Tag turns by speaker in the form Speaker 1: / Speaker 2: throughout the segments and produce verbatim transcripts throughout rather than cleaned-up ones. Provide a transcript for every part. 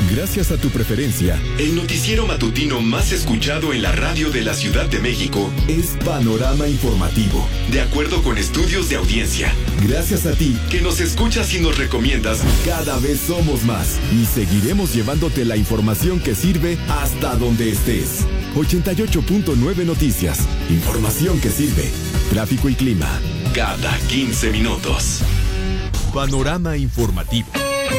Speaker 1: Gracias a tu preferencia,
Speaker 2: el noticiero matutino más escuchado en la radio de la Ciudad de México
Speaker 1: es Panorama Informativo.
Speaker 2: De acuerdo con estudios de audiencia.
Speaker 1: Gracias a ti,
Speaker 2: que nos escuchas y nos recomiendas,
Speaker 1: cada vez somos más y seguiremos llevándote la información que sirve hasta donde estés. ochenta y ocho punto nueve Noticias. Información que sirve. Tráfico y clima.
Speaker 2: Cada quince minutos.
Speaker 1: Panorama Informativo.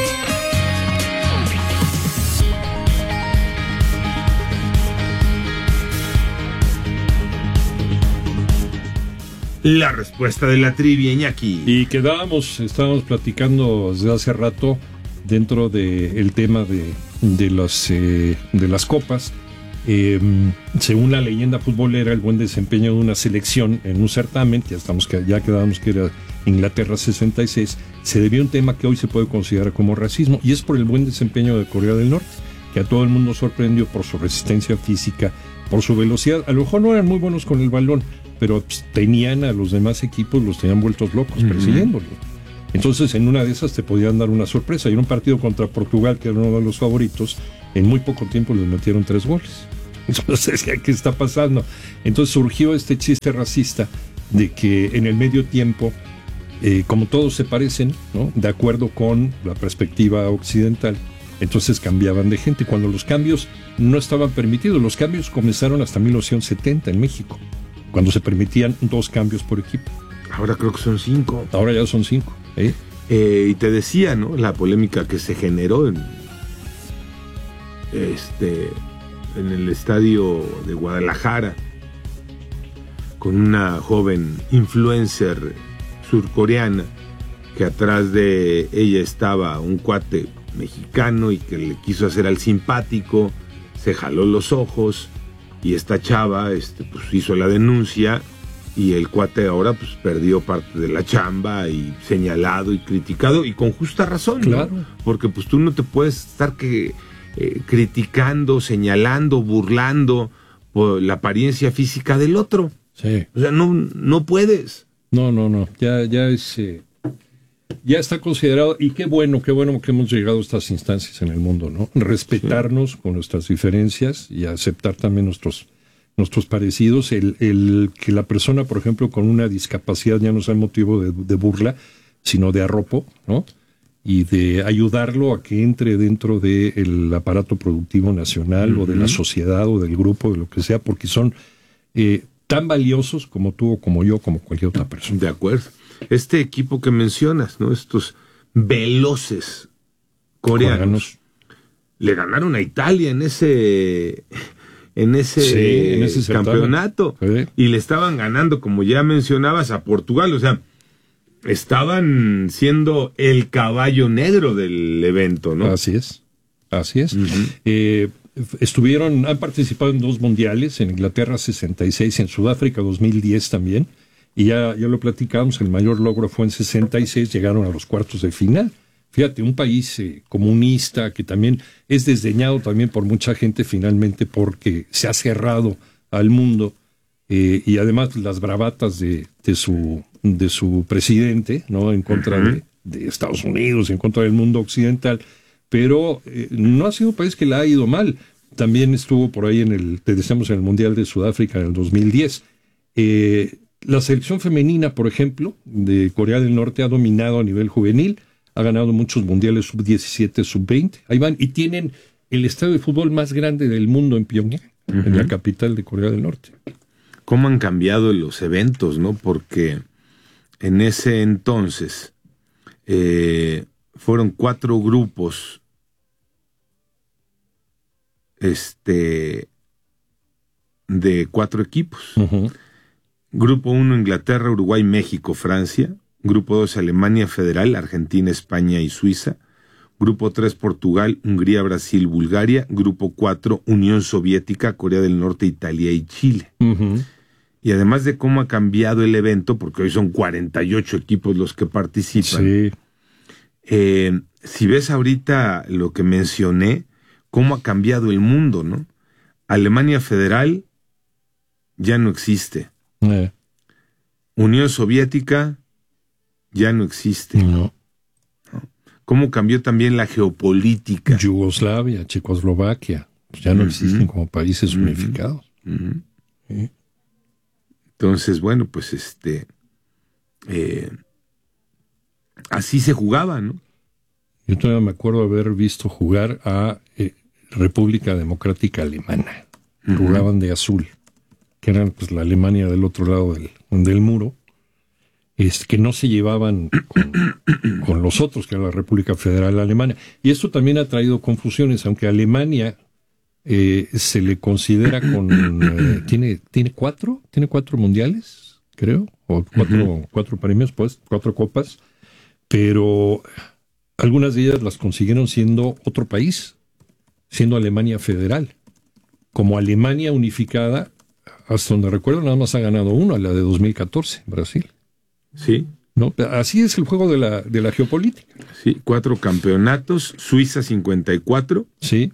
Speaker 3: La respuesta de la trivia, Iñaki.
Speaker 4: Y quedábamos, estábamos platicando desde hace rato dentro del tema de, de, las, eh, de las copas. Eh, según la leyenda futbolera, el buen desempeño de una selección en un certamen, ya, estamos, ya quedábamos que era Inglaterra sesenta y seis, se debió a un tema que hoy se puede considerar como racismo, y es por el buen desempeño de Corea del Norte, que a todo el mundo sorprendió por su resistencia física, por su velocidad. A lo mejor no eran muy buenos con el balón, pero pues, tenían a los demás equipos, los tenían vueltos locos, uh-huh, persiguiéndolos. Entonces, en una de esas te podían dar una sorpresa. Y en un partido contra Portugal, que era uno de los favoritos, en muy poco tiempo les metieron tres goles. Entonces, ¿qué está pasando? Entonces surgió este chiste racista de que en el medio tiempo, eh, como todos se parecen, ¿no?, de acuerdo con la perspectiva occidental, entonces cambiaban de gente. Cuando los cambios no estaban permitidos, los cambios comenzaron hasta mil novecientos setenta en México, cuando se permitían dos cambios por equipo.
Speaker 3: Ahora creo que son cinco.
Speaker 4: Ahora ya son cinco. ¿eh?
Speaker 3: Eh, y te decía, ¿no?, la polémica que se generó en, este, en el estadio de Guadalajara con una joven influencer surcoreana, que atrás de ella estaba un cuate mexicano y que le quiso hacer al simpático, se jaló los ojos. Y esta chava este, pues, hizo la denuncia, y el cuate ahora pues perdió parte de la chamba y señalado y criticado, y con justa razón,
Speaker 4: claro,
Speaker 3: ¿no? Porque pues tú no te puedes estar que, eh, criticando, señalando, burlando por la apariencia física del otro.
Speaker 4: Sí.
Speaker 3: O sea, no, no puedes.
Speaker 4: No, no, no. Ya, ya es... Eh... Ya está considerado, y qué bueno, qué bueno que hemos llegado a estas instancias en el mundo, ¿no? Respetarnos, sí, con nuestras diferencias y aceptar también nuestros, nuestros parecidos. El, el que la persona, por ejemplo, con una discapacidad ya no sea motivo de, de burla, sino de arropo, ¿no? Y de ayudarlo a que entre dentro del aparato productivo nacional, uh-huh, o de la sociedad o del grupo, de lo que sea, porque son eh, tan valiosos como tú o como yo, como cualquier otra persona.
Speaker 3: De acuerdo. Este equipo que mencionas, ¿no?, estos veloces coreanos, coreanos, le ganaron a Italia en ese en ese,
Speaker 4: sí, en ese
Speaker 3: campeonato,
Speaker 4: sí,
Speaker 3: y le estaban ganando, como ya mencionabas, a Portugal. O sea, estaban siendo el caballo negro del evento, ¿no?
Speaker 4: Así es, así es.
Speaker 3: Uh-huh.
Speaker 4: Eh, estuvieron, han participado en dos mundiales, en Inglaterra sesenta y seis, en Sudáfrica dos mil diez también. Y ya, ya lo platicamos, el mayor logro fue en sesenta y seis, llegaron a los cuartos de final. Fíjate, un país eh, comunista que también es desdeñado también por mucha gente finalmente porque se ha cerrado al mundo, eh, y además las bravatas de, de, su, de su presidente, ¿no?, en contra, uh-huh, de, de Estados Unidos, en contra del mundo occidental, pero eh, no ha sido un país que le ha ido mal. También estuvo por ahí en el, te decíamos, en el Mundial de Sudáfrica en el dos mil diez. Eh, La selección femenina, por ejemplo, de Corea del Norte ha dominado a nivel juvenil, ha ganado muchos mundiales sub diecisiete, sub veinte, ahí van, y tienen el estadio de fútbol más grande del mundo en Pyongyang, uh-huh, en la capital de Corea del Norte.
Speaker 3: ¿Cómo han cambiado los eventos, no? Porque en ese entonces eh, fueron cuatro grupos este, de cuatro equipos.
Speaker 4: Uh-huh.
Speaker 3: Grupo uno, Inglaterra, Uruguay, México, Francia. Grupo dos, Alemania Federal, Argentina, España y Suiza. Grupo tres, Portugal, Hungría, Brasil, Bulgaria. Grupo cuatro, Unión Soviética, Corea del Norte, Italia y Chile.
Speaker 4: Uh-huh.
Speaker 3: Y además de cómo ha cambiado el evento, porque hoy son cuarenta y ocho equipos los que participan.
Speaker 4: Sí.
Speaker 3: Eh, si ves ahorita lo que mencioné, cómo ha cambiado el mundo, ¿no? Alemania Federal ya no existe.
Speaker 4: Eh.
Speaker 3: Unión Soviética ya no existe.
Speaker 4: No.
Speaker 3: ¿no? cómo cambió también la geopolítica.
Speaker 4: Yugoslavia, Checoslovaquia, pues ya no uh-huh. existen como países uh-huh. unificados.
Speaker 3: Uh-huh. ¿Sí? Entonces, bueno, pues este, eh, así se jugaba, ¿no?
Speaker 4: Yo todavía me acuerdo haber visto jugar a eh, República Democrática Alemana. Uh-huh. Jugaban de azul, que eran pues la Alemania del otro lado del, del muro, es que no se llevaban con, con los otros, que era la República Federal Alemana. Y esto también ha traído confusiones, aunque Alemania eh, se le considera con... Eh, ¿tiene, ¿Tiene cuatro? ¿Tiene cuatro mundiales, creo? O cuatro, uh-huh. cuatro premios, pues, cuatro copas. Pero algunas de ellas las consiguieron siendo otro país, siendo Alemania federal. Como Alemania unificada, hasta donde recuerdo, nada más ha ganado una, la de dos mil catorce, Brasil.
Speaker 3: Sí.
Speaker 4: ¿No? Así es el juego de la, de la geopolítica.
Speaker 3: Sí, cuatro campeonatos, Suiza cincuenta y cuatro.
Speaker 4: Sí.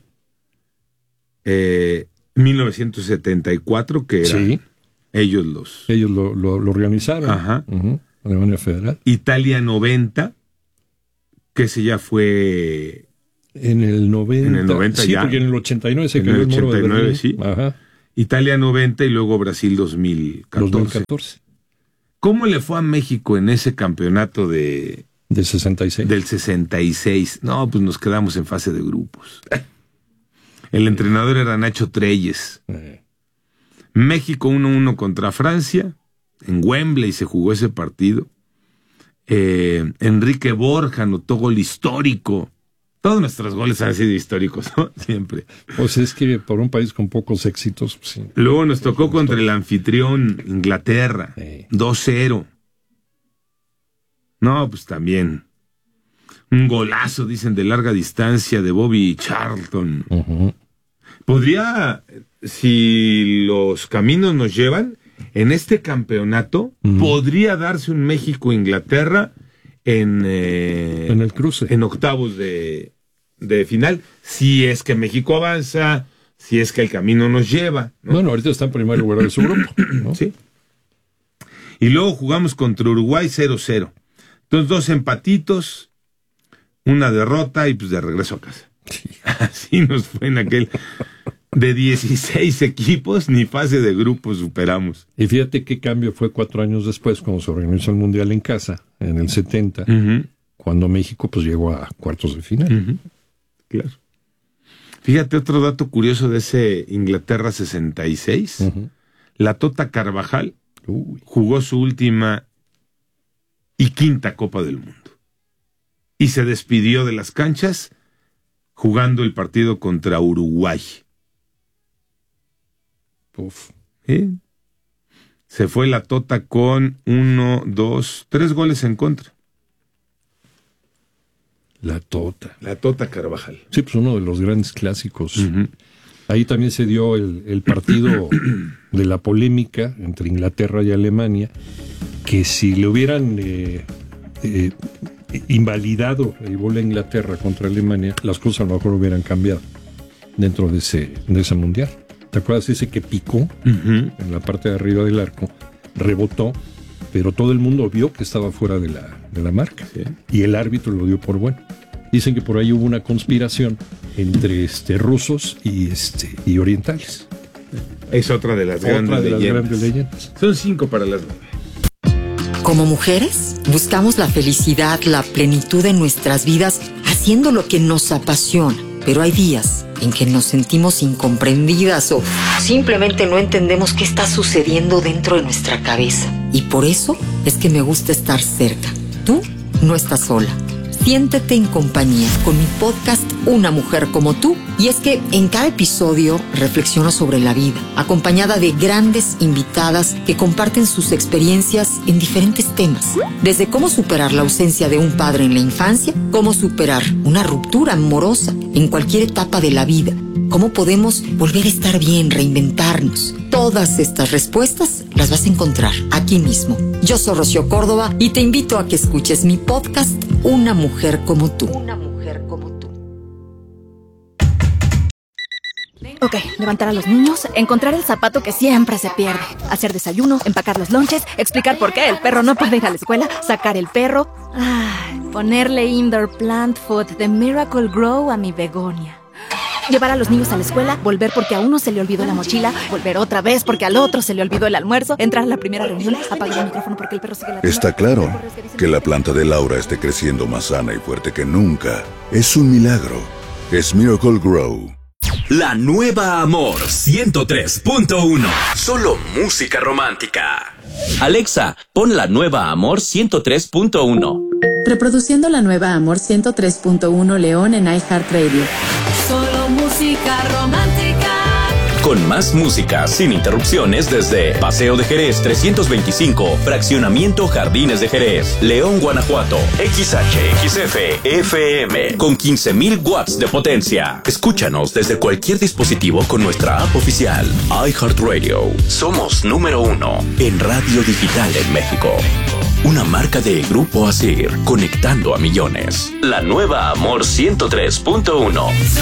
Speaker 3: Eh, mil novecientos setenta y cuatro, que eran sí. ellos los...
Speaker 4: Ellos lo, lo, lo organizaron.
Speaker 3: Ajá.
Speaker 4: Uh-huh. Alemania Federal.
Speaker 3: Italia noventa, que ese ya fue...
Speaker 4: En el noventa.
Speaker 3: En el noventa
Speaker 4: sí,
Speaker 3: ya.
Speaker 4: Porque en el ochenta y nueve se
Speaker 3: en
Speaker 4: quedó
Speaker 3: el
Speaker 4: el muro
Speaker 3: ochenta y nueve,
Speaker 4: de Berlín.
Speaker 3: Sí.
Speaker 4: Ajá.
Speaker 3: Italia noventa y luego Brasil dos mil catorce.
Speaker 4: dos mil catorce.
Speaker 3: ¿Cómo le fue a México en ese campeonato de...
Speaker 4: Del sesenta y seis.
Speaker 3: Del sesenta y seis. No, pues nos quedamos en fase de grupos. El entrenador era Nacho Treyes.
Speaker 4: Eh.
Speaker 3: México uno uno contra Francia. En Wembley se jugó ese partido. Eh, Enrique Borja anotó gol histórico. Todos nuestros goles han sido históricos, ¿no? Siempre.
Speaker 4: Pues es que por un país con pocos éxitos... Pues sí.
Speaker 3: Luego nos tocó contra el anfitrión Inglaterra.
Speaker 4: Eh.
Speaker 3: dos cero. No, pues también. Un golazo, dicen, de larga distancia de Bobby Charlton.
Speaker 4: Uh-huh.
Speaker 3: Podría, si los caminos nos llevan, en este campeonato, uh-huh. podría darse un México-Inglaterra en... Eh,
Speaker 4: en el cruce.
Speaker 3: En octavos de, de final, si es que México avanza, si es que el camino nos lleva, ¿no?
Speaker 4: Bueno, ahorita está en primer lugar de su grupo, ¿no?
Speaker 3: Sí. Y luego jugamos contra Uruguay cero cero. Entonces, dos empatitos, una derrota y pues de regreso a casa.
Speaker 4: Sí.
Speaker 3: Así nos fue en aquel... De dieciséis equipos, ni fase de grupos superamos.
Speaker 4: Y fíjate qué cambio fue cuatro años después, cuando se organizó el Mundial en casa, en el setenta,
Speaker 3: uh-huh.
Speaker 4: cuando México pues llegó a cuartos de final.
Speaker 3: Uh-huh. Claro. Fíjate otro dato curioso de ese Inglaterra sesenta y seis. Uh-huh. La Tota Carvajal Uy. jugó su última y quinta Copa del Mundo. Y se despidió de las canchas jugando el partido contra Uruguay.
Speaker 4: Uf.
Speaker 3: ¿Eh? Se fue la Tota con uno, dos, tres goles en contra.
Speaker 4: La Tota.
Speaker 3: La Tota Carvajal.
Speaker 4: Sí, pues uno de los grandes clásicos.
Speaker 3: Uh-huh.
Speaker 4: Ahí también se dio el, el partido de la polémica entre Inglaterra y Alemania, que si le hubieran eh, eh, invalidado el gol a Inglaterra contra Alemania, las cosas a lo mejor hubieran cambiado dentro de ese, de ese mundial. ¿Te acuerdas ese que picó uh-huh. en la parte de arriba del arco? Rebotó, pero todo el mundo vio que estaba fuera de la, de la marca.
Speaker 3: Sí.
Speaker 4: Y el árbitro lo dio por bueno. Dicen que por ahí hubo una conspiración entre este, rusos y, este, y orientales.
Speaker 3: Es otra de las,
Speaker 4: otra
Speaker 3: grandes,
Speaker 4: de las
Speaker 3: leyendas.
Speaker 4: grandes leyendas.
Speaker 3: Son cinco para las nueve.
Speaker 5: Como mujeres, buscamos la felicidad, la plenitud en nuestras vidas, haciendo lo que nos apasiona. Pero hay días en que nos sentimos incomprendidas o simplemente no entendemos qué está sucediendo dentro de nuestra cabeza. Y por eso es que me gusta estar cerca. Tú no estás sola. Siéntete en compañía con mi podcast Una Mujer Como Tú. Y es que en cada episodio reflexiono sobre la vida, acompañada de grandes invitadas que comparten sus experiencias en diferentes temas. Desde cómo superar la ausencia de un padre en la infancia, cómo superar una ruptura amorosa en cualquier etapa de la vida, cómo podemos volver a estar bien, reinventarnos. Todas estas respuestas las vas a encontrar aquí mismo. Yo soy Rocío Córdoba y te invito a que escuches mi podcast Una Mujer Como Tú. Una mujer como tú.
Speaker 6: Ok, levantar a los niños, encontrar el zapato que siempre se pierde, hacer desayuno, empacar los lonches, explicar por qué el perro no puede ir a la escuela, sacar el perro, ay, ponerle indoor plant food de Miracle Grow a mi begonia. Llevar a los niños a la escuela, volver porque a uno se le olvidó la mochila, volver otra vez porque al otro se le olvidó el almuerzo, entrar a la primera reunión, apagar el micrófono porque el perro sigue latiendo.
Speaker 7: Está claro que la planta de Laura esté creciendo más sana y fuerte que nunca. Es un milagro. Es Miracle Grow.
Speaker 8: La nueva Amor ciento tres punto uno. Solo música romántica. Alexa, pon la nueva Amor ciento tres punto uno.
Speaker 9: Reproduciendo la nueva Amor ciento tres punto uno León en iHeartRadio.
Speaker 10: Solo música romántica.
Speaker 8: Con más música sin interrupciones desde Paseo de Jerez trescientos veinticinco, Fraccionamiento Jardines de Jerez, León, Guanajuato. X H X F F M con quince mil watts de potencia. Escúchanos desde cualquier dispositivo con nuestra app oficial iHeartRadio. Somos número uno en radio digital en México. Una marca de Grupo Asir, conectando a millones. La nueva Amor ciento tres punto uno.